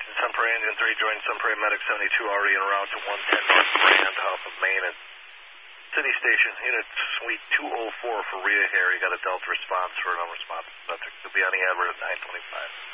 Sunprey Engine 3, join Sunprey Medic 72 already en route to 110 North Brand off of Main at City Station. Unit Suite 204 for RIA here. You got a Delta response for an unresponsive subject. You'll be on the Everett at 925.